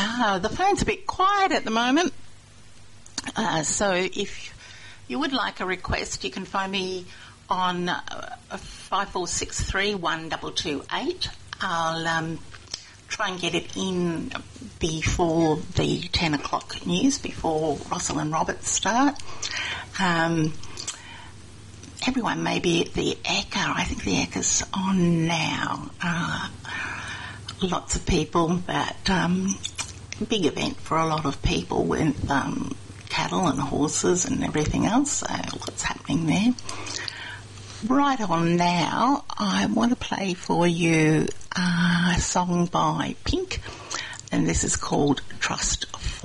The phone's a bit quiet at the moment, so if you would like a request, you can phone me on 5463 1228. I'll try and get it in before the 10 o'clock news, before Russell and Roberts start. Everyone may be at the Ekka. I think the Ekka's on now. Lots of people, that big event for a lot of people with cattle and horses and everything else, so what's happening there. Right on now, I want to play for you a song by Pink, and this is called Trust